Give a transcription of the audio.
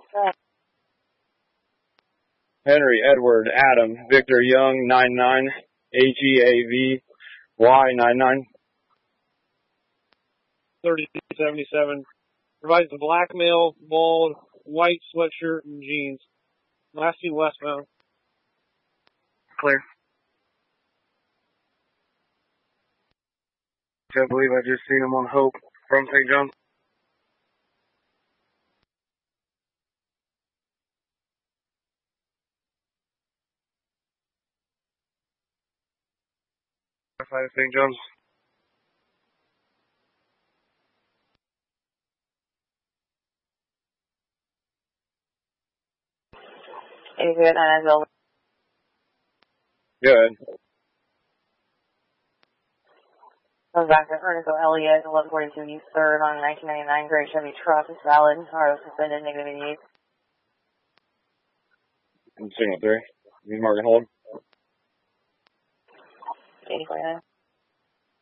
Henry Edward Adam Victor Young 99 AGAVY 99. 3077. Provides a black male, bald, white sweatshirt and jeans. Last two westbound. Clear. I believe I just seen him on Hope from St. John's. St. John's. Is it on Good. Comes back to Ernesto Elliott, 1142 East 3rd on 1999 gray Chevy truck. It's valid. RO suspended, negative 88. Signal 3. You mark and hold. 849.